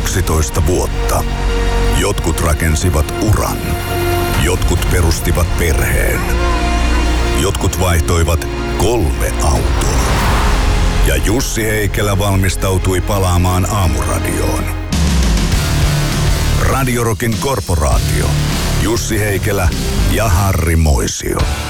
12 vuotta. Jotkut rakensivat uran. Jotkut perustivat perheen. Jotkut vaihtoivat 3 autoa. Ja Jussi Heikelä valmistautui palaamaan Aamuradioon. Radio Rockin korporaatio. Jussi Heikelä ja Harri Moisio.